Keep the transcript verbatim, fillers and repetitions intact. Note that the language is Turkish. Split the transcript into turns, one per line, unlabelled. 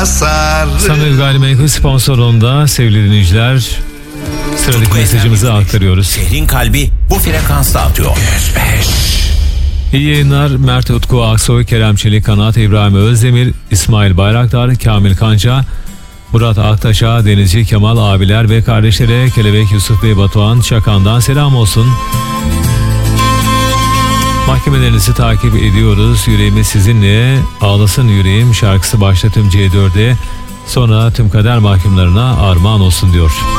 sarı.
Sanır Gayrimenkul sponsorluğunda sevgili dinleyiciler, sıradaki
Tutku
mesajımızı
Efendim,
aktarıyoruz.
Şehrin kalbi bu frekansta atıyor.
İyi yayınlar. Mert Utku Aksoy, Kerem Çelik, Kanat, İbrahim Özdemir, İsmail Bayraktar, Kamil Kanca, Murat Aktaş'a, Denizci Kemal abiler ve kardeşlere, Kelebek Yusuf Bey Batuhan Çakan'dan selam olsun. Mahkemelerinizi takip ediyoruz. Yüreğimiz sizinle. Ağlasın yüreğim şarkısı başta tüm C dört'e, sonra tüm kader mahkumlarına armağan olsun diyor.